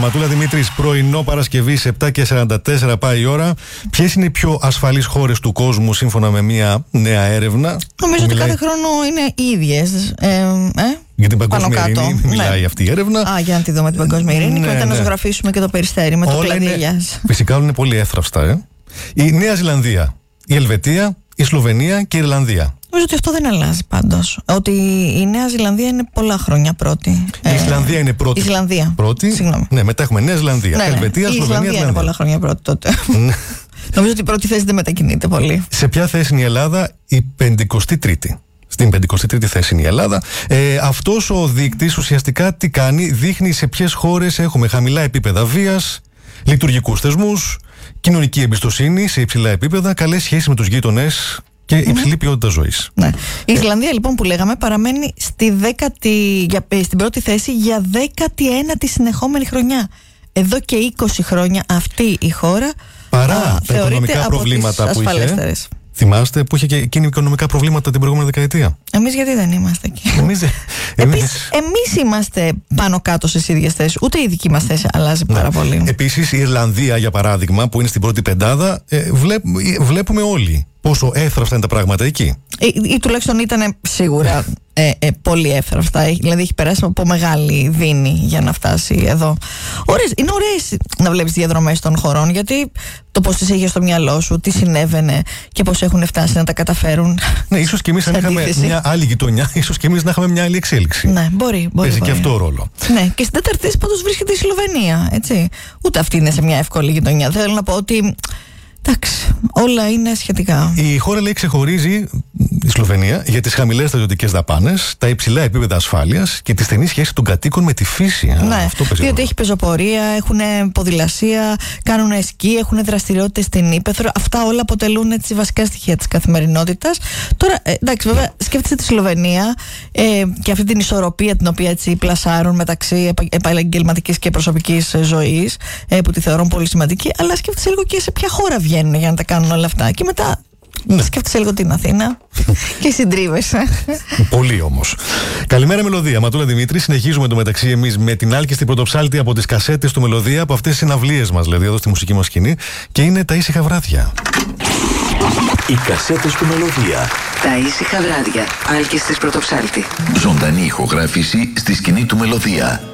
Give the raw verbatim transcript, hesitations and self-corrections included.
Ματούλα Δημήτρης, πρωινό Παρασκευή σε επτά και σαράντα τέσσερα πάει η ώρα. Ποιες είναι οι πιο ασφαλείς χώρες του κόσμου σύμφωνα με μια νέα έρευνα? Νομίζω ότι κάθε χρόνο είναι οι ίδιες. Ε, ε? Για την παγκόσμια ειρήνη μιλάει ναι. αυτή η έρευνα. Α, για να τη δούμε την παγκόσμια ειρήνη ναι, και μετά ναι. να ζωγραφίσουμε και το Περιστέρι με όλα το κλαδίγιας. Φυσικά όλα είναι πολύ εύθραυστα. Ε. Η Νέα Ζηλανδία, η Ελβετία, η Σλοβενία και η Ιρλανδία. Νομίζω ότι αυτό δεν αλλάζει πάντως. Ότι η Νέα Ζηλανδία είναι πολλά χρόνια πρώτη. Η Ισλανδία είναι πρώτη. Η Ισλανδία. Πρώτη. Συγγνώμη. Ναι, μετά έχουμε Νέα Ζηλανδία. Ναι, ναι. Ελβετία, η Σλοβενία, Ισλανδία. Ισλανδία είναι πολλά χρόνια πρώτη τότε. Νομίζω ότι η πρώτη θέση δεν μετακινείται πολύ. Σε ποια θέση είναι η Ελλάδα? Η πενηκοστή τρίτη. Στην πενηκοστή τρίτη θέση είναι η Ελλάδα. Ε, αυτός ο δείκτης ουσιαστικά τι κάνει? Δείχνει σε ποιες χώρες έχουμε χαμηλά επίπεδα βίας, λειτουργικούς θεσμούς, κοινωνική εμπιστοσύνη σε υψηλά επίπεδα, καλές σχέσεις με τους γείτονες και υψηλή mm-hmm. ποιότητα ζωής. Ναι. Η Ισλανδία λοιπόν που λέγαμε παραμένει στη δέκατη, για, στην πρώτη θέση για δέκατη ένατη συνεχόμενη χρονιά. Εδώ και είκοσι χρόνια αυτή η χώρα παρά α, τα οικονομικά προβλήματα που είχε. Θυμάστε που είχε και εκείνη οικονομικά προβλήματα την προηγούμενη δεκαετία? Εμείς γιατί δεν είμαστε εκεί? Εμείς, εμείς... εμείς είμαστε πάνω κάτω στις ίδιες θέσεις. Ούτε η δική μας θέση αλλάζει ναι. πάρα πολύ. Επίσης η Ιρλανδία για παράδειγμα που είναι στην πρώτη πεντάδα ε, βλέπ, βλέπουμε όλοι πόσο εύθραυστα είναι τα πράγματα εκεί. Ή, ή τουλάχιστον ήταν σίγουρα ε, ε, πολύ εύθραυστα. Δηλαδή έχει περάσει από μεγάλη δίνη για να φτάσει εδώ. Ωραίες, είναι ωραίες να βλέπεις διαδρομές των χωρών, γιατί το πώς τις είχες στο μυαλό σου, τι συνέβαινε και πώς έχουν φτάσει να τα καταφέρουν. Ναι, ίσως και εμείς αν είχαμε μια άλλη γειτονιά, ίσως και εμείς να είχαμε μια άλλη εξέλιξη. Ναι, μπορεί. μπορεί Παίζει μπορεί. και αυτό ρόλο. Ναι, και στην τέταρτη θέση πάντως βρίσκεται η Σλοβενία. Έτσι. Ούτε αυτή είναι σε μια εύκολη γειτονιά. Θέλω να πω ότι. Εντάξει, όλα είναι σχετικά. Η χώρα λέει ξεχωρίζει, η Σλοβενία, για τις χαμηλές στρατιωτικές δαπάνες, τα υψηλά επίπεδα ασφάλειας και τη στενή σχέση των κατοίκων με τη φύση. Ναι, αυτό διότι έχει πεζοπορία, έχουν ποδηλασία, κάνουν σκι, έχουν δραστηριότητες στην ύπαιθρο. Αυτά όλα αποτελούν έτσι βασικά στοιχεία της καθημερινότητας. Τώρα, εντάξει, βέβαια, σκέφτεστε τη Σλοβενία ε, και αυτή την ισορροπία την οποία έτσι πλασάρουν μεταξύ επαγγελματικής και προσωπικής ζωής, ε, που τη θεωρούν πολύ σημαντική, αλλά σκέφτεστε λίγο και σε ποια χώρα βγαίνουν για να τα κάνουν όλα αυτά. Και μετά ναι. σκέφτεσαι λίγο την Αθήνα και συντρίβεσαι. Πολύ όμως. Καλημέρα Μελωδία. Ματούλα Δημήτρη. Συνεχίζουμε το μεταξύ εμείς με την άλκιστη πρωτοψάλτη από τις κασέτες του Μελωδία, από αυτές τις συναυλίες μας, δηλαδή εδώ στη μουσική μας σκηνή. Και είναι τα ήσυχα βράδια. Οι κασέτες του Μελωδία. Τα ήσυχα βράδια. Άλκιστης πρωτοψάλτη. Ζωντανή ηχογράφηση στη σκηνή του Μελωδία.